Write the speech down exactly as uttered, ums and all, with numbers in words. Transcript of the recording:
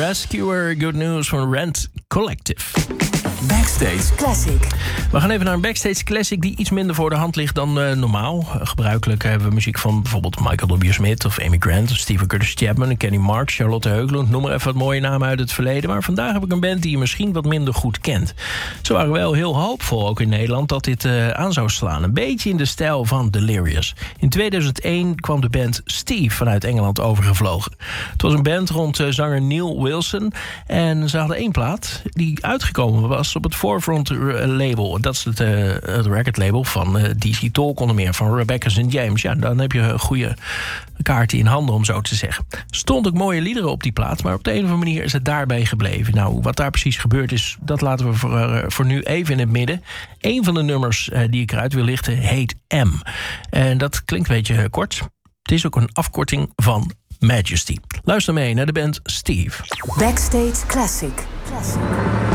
Rescuer, Good News van Rent Collective. Backstage Classic. We gaan even naar een Backstage Classic die iets minder voor de hand ligt dan uh, normaal. Uh, gebruikelijk hebben we muziek van bijvoorbeeld Michael W. Smith of Amy Grant of Stephen Curtis Chapman, Kenny Mark, Charlotte Heuglund. Noem maar even wat mooie namen uit het verleden. Maar vandaag heb ik een band die je misschien wat minder goed kent. Ze waren wel heel hoopvol, ook in Nederland, dat dit uh, aan zou slaan. Een beetje in de stijl van Delirious. In tweeduizend één kwam de band Steve vanuit Engeland overgevlogen. Het was een band rond uh, zanger Neil Wilson. En ze hadden één plaat die uitgekomen was op het Forefront label. Dat is het, uh, het recordlabel van uh, D C Talk onder meer, van Rebecca Saint James. Ja, dan heb je een goede kaarten in handen, om zo te zeggen. Stond ook mooie liederen op die plaat, maar op de een of andere manier is het daarbij gebleven. Nou, wat daar precies gebeurd is, dat laten we voor, uh, voor nu even in het midden. Eén van de nummers uh, die ik eruit wil lichten heet M. En dat klinkt een beetje kort. Het is ook een afkorting van Majesty. Luister mee naar de band Steve. Backstage Classic. Classic.